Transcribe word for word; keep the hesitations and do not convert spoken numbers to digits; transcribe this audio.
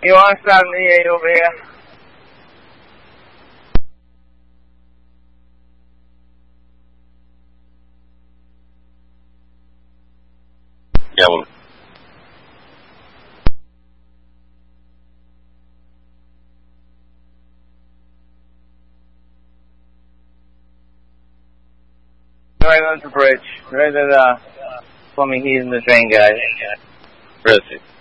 You want to start me over here? Yeah, well. Right on the bridge. Right at, uh, plumbing heat in the drain, guys. Proceed.